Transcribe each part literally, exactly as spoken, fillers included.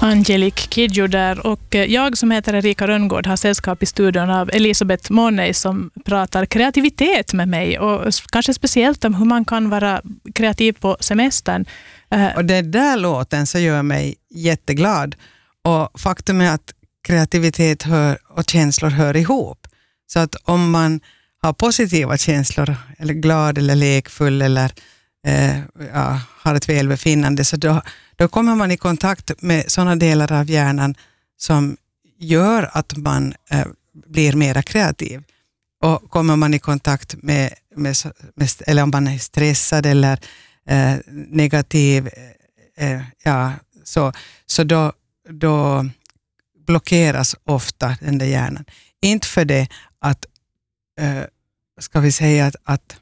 Angelique Kidjo där, och jag som heter Erika Rönngård har sällskap i studion av Elisabeth Monney som pratar kreativitet med mig, och kanske speciellt om hur man kan vara kreativ på semestern. Och det där låten så gör mig jätteglad, och faktum är att kreativitet hör, och känslor hör ihop. Så att om man har positiva känslor, eller glad eller lekfull eller eh, ja, har ett välbefinnande, så då, då kommer man i kontakt med sådana delar av hjärnan som gör att man eh, blir mer kreativ. Och kommer man i kontakt med, med, med eller om man är stressad eller eh, negativ, eh, ja, så, så då, då blockeras ofta den där hjärnan. Inte för det att, eh, ska vi säga att, att,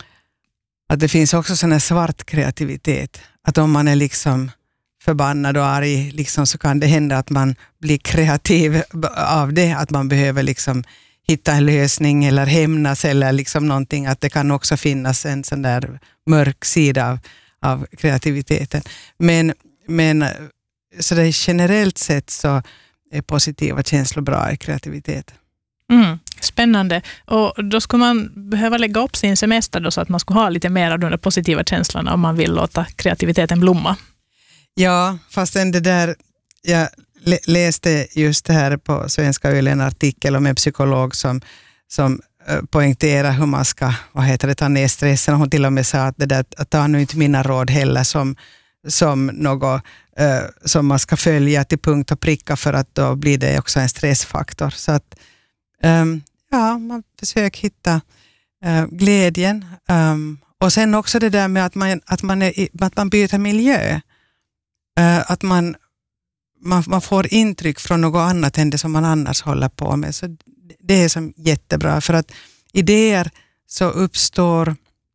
att det finns också sån här svart kreativitet. Att om man är liksom förbannad och arg liksom, så kan det hända att man blir kreativ av det. Att man behöver liksom hitta en lösning eller hämnas eller liksom någonting. Att det kan också finnas en sån där mörk sida av, av kreativiteten. Men, men så det är generellt sett så är positiva känslor bra i kreativitet. Mm, spännande. Och då skulle man behöva lägga upp sin semester då, så att man skulle ha lite mer av de där positiva känslorna om man vill låta kreativiteten blomma. Ja, fast det där, jag läste just det här på Svenska Yle en artikel om en psykolog som, som poängterar hur man ska, vad heter det, ta ner stressen. Hon till och med sa att det där, att ta nu inte mina råd heller som, som något uh, som man ska följa till punkt och pricka, för att då blir det också en stressfaktor. Så att um, ja, man försöker hitta uh, glädjen. Um, och sen också det där med att man, att man, är, att man byter miljö. Uh, att man, man, man får intryck från något annat än det som man annars håller på med. Så det är som jättebra, för att idéer så uppstår,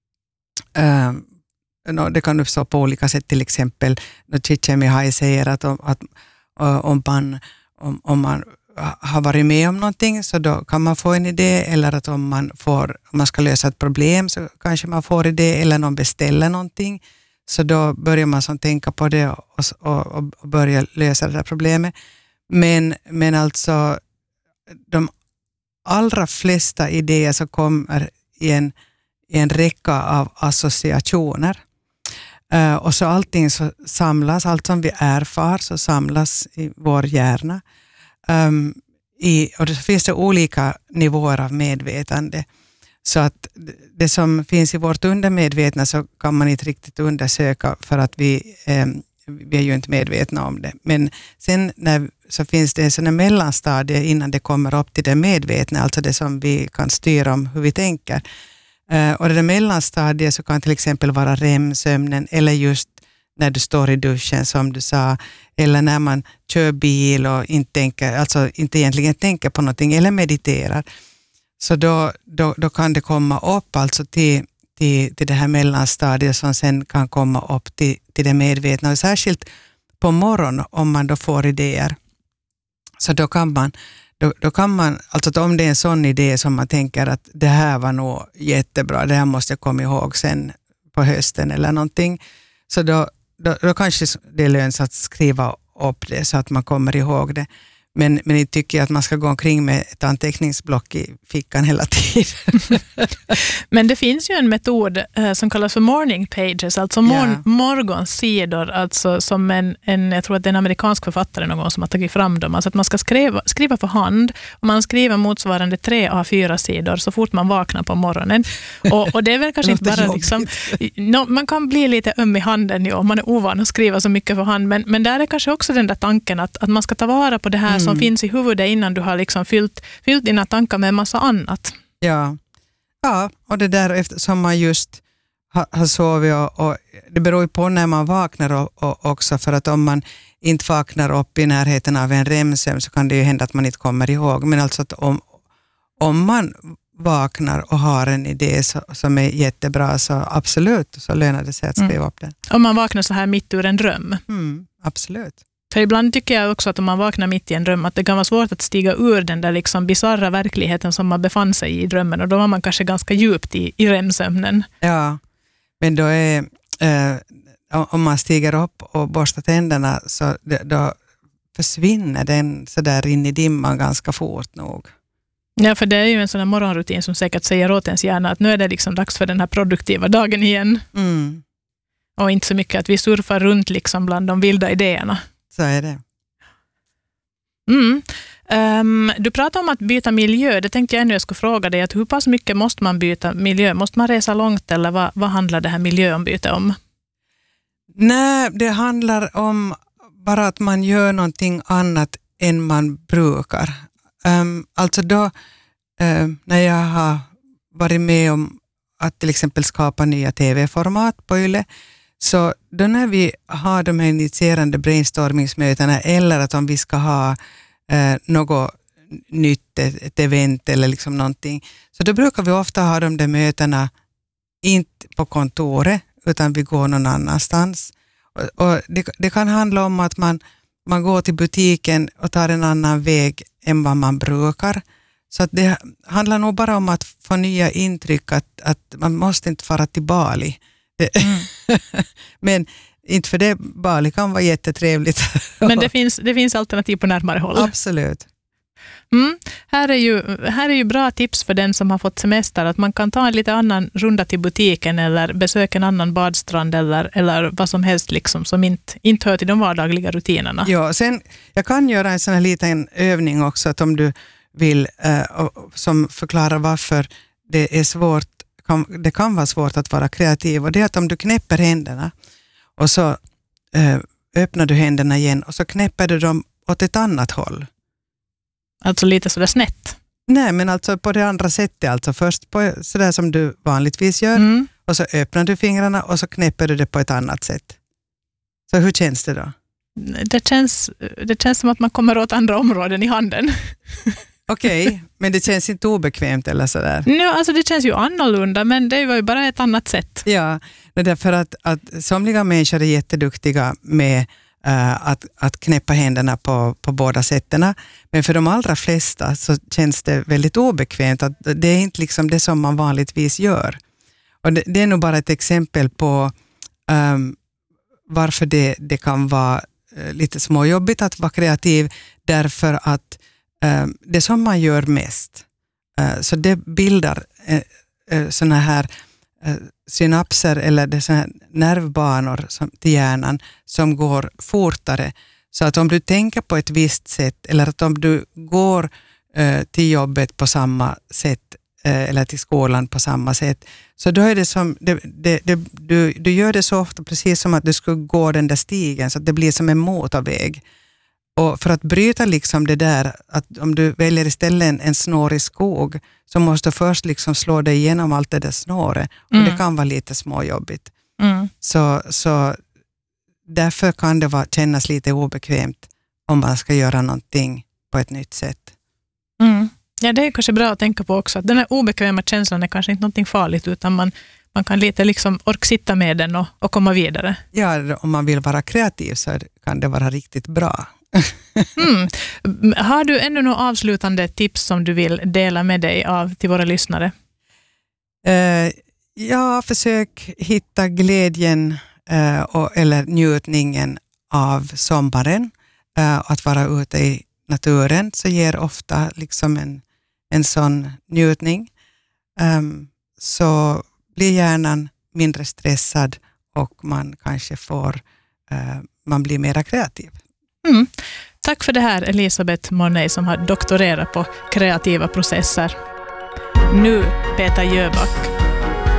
uh, no, det kan uppstå på olika sätt, till exempel när Csikszentmihalyi säger att, om, att uh, om, man, om, om man har varit med om någonting så då kan man få en idé, eller att om man, får, om man ska lösa ett problem så kanske man får idé, eller någon beställer någonting. Så då börjar man som tänka på det och, och, och börja lösa det där problemet. Men, men alltså de allra flesta idéer så kommer i en, i en räcka av associationer. Uh, och så allting så samlas, allt som vi erfar så samlas i vår hjärna. Um, i, och det finns det olika nivåer av medvetande. Så att det som finns i vårt undermedvetna så kan man inte riktigt undersöka, för att vi, eh, vi är ju inte medvetna om det. Men sen när, så finns det en sån här mellanstadie innan det kommer upp till det medvetna, alltså det som vi kan styra om hur vi tänker. Eh, och det där mellanstadiet så kan till exempel vara R E M-sömnen, eller just när du står i duschen som du sa, eller när man kör bil och inte, tänker, alltså inte egentligen tänker på någonting eller mediterar. Så då, då, då kan det komma upp alltså till, till, till det här mellanstadiet som sen kan komma upp till, till det medvetna. Och särskilt på morgonen om man då får idéer. Så då kan man, då, då kan man, alltså om det är en sån idé som man tänker att det här var nog jättebra, det här måste jag komma ihåg sen på hösten eller någonting. Så då, då, då kanske det är lönt att skriva upp det så att man kommer ihåg det. Men, men jag tycker att man ska gå omkring med ett anteckningsblock i fickan hela tiden. Men det finns ju en metod eh, som kallas för morning pages, alltså mor- yeah. morgonsidor, alltså som en, en, jag tror att det är en amerikansk författare någon gång som har tagit fram dem. Alltså att man ska skriva, skriva för hand, och man skriver motsvarande tre A fyra sidor så fort man vaknar på morgonen. Och, och det är väl kanske inte bara liksom, no, man kan bli lite öm i handen om man är ovan att skriva så mycket för hand, men, men där är kanske också den där tanken att, att man ska ta vara på det här mm. som finns i huvudet innan du har liksom fyllt, fyllt dina tankar med en massa annat. Ja, ja, och det där eftersom man just har, har sovit och, och det beror ju på när man vaknar och, och också, för att om man inte vaknar upp i närheten av en R E M-sömn så kan det ju hända att man inte kommer ihåg. Men alltså att om, om man vaknar och har en idé så, som är jättebra, så absolut så lönar det sig att skriva mm. upp den. Om man vaknar så här mitt ur en dröm? Mm, absolut. För ibland tycker jag också att om man vaknar mitt i en dröm att det kan vara svårt att stiga ur den där liksom bizarra verkligheten som man befann sig i i drömmen, och då var man kanske ganska djupt i, i R E M-sömnen. Ja, men då är eh, om man stiger upp och borstar tänderna så då försvinner den så där in i dimman ganska fort nog. Ja, för det är ju en sån här morgonrutin som säkert säger åt ens hjärna att nu är det liksom dags för den här produktiva dagen igen. Mm. Och inte så mycket att vi surfar runt liksom bland de vilda idéerna. Så är det. Mm. Um, du pratar om att byta miljö. Det tänkte jag ännu jag skulle fråga dig. Att hur pass mycket måste man byta miljö? Måste man resa långt eller vad, vad handlar det här miljöombyte om? Nej, det handlar om bara att man gör någonting annat än man brukar. Um, alltså då, uh, när jag har varit med om att till exempel skapa nya tv-format på Yle, så då när vi har de här initierande brainstormingsmötena eller att om vi ska ha uh, något nytt, ett, ett event eller liksom någonting, så då brukar vi ofta ha de där mötena inte på kontoret utan vi går någon annanstans. Och, och det, det kan handla om att man, man går till butiken och tar en annan väg än vad man brukar. Så att det handlar nog bara om att få nya intryck, att, att man måste inte fara till Bali. Det, mm. Men inte för det, Bali kan vara jättetrevligt. Men det finns, det finns alternativ på närmare håll. Absolut. Mm. Här, är ju, här är ju bra tips för den som har fått semester, att man kan ta en lite annan runda till butiken eller besöka en annan badstrand eller, eller vad som helst liksom, som inte, inte hör till de vardagliga rutinerna. Ja, sen jag kan göra en sån här liten övning också, att om du vill eh, som förklarar varför det är svårt, kan, det kan vara svårt att vara kreativ, och det är att om du knäpper händerna och så eh, öppnar du händerna igen och så knäpper du dem åt ett annat håll. Alltså lite sådär snett? Nej, men alltså på det andra sättet. Alltså först på sådär som du vanligtvis gör mm. och så öppnar du fingrarna och så knäpper du det på ett annat sätt. Så hur känns det då? Det känns, det känns som att man kommer åt andra områden i handen. Okej, okay, men det känns inte obekvämt eller sådär? No, alltså det känns ju annorlunda, men det var ju bara ett annat sätt. Ja, det är därför att, att somliga människor är jätteduktiga med Uh, att, att knäppa händerna på, på båda sätterna. Men för de allra flesta så känns det väldigt obekvämt. Att det är inte liksom det som man vanligtvis gör. Och det, det är nog bara ett exempel på um, varför det, det kan vara uh, lite småjobbigt att vara kreativ. Därför att uh, det som man gör mest, uh, så det bildar uh, uh, såna här synapser eller det här nervbanor som, till hjärnan som går fortare. Så att om du tänker på ett visst sätt eller att om du går eh, till jobbet på samma sätt eh, eller till skolan på samma sätt, så då är det som, det, det, det, du, du gör det så ofta precis som att du skulle gå den där stigen, så att det blir som en motorväg. Och för att bryta liksom det där, att om du väljer istället en, en snårig skog, så måste du först liksom slå dig igenom allt det där snåret. Och mm. det kan vara lite småjobbigt. Mm. Så, så därför kan det vara, kännas lite obekvämt om man ska göra någonting på ett nytt sätt. Mm. Ja, det är kanske bra att tänka på också. Att den här obekväma känslan är kanske inte någonting farligt, utan man, man kan lite liksom orka sitta med den och, och komma vidare. Ja, om man vill vara kreativ så kan det vara riktigt bra. Mm. Har du ännu några avslutande tips som du vill dela med dig av till våra lyssnare? Uh, ja, försök hitta glädjen uh, och, eller njutningen av sommaren. Uh, att vara ute i naturen så ger ofta liksom en, en sån njutning. Um, så blir hjärnan mindre stressad och man kanske får uh, man blir mer kreativ. Mm. Tack för det här, Elisabeth Mornay, som har doktorerat på kreativa processer. Nu Peter Jöback.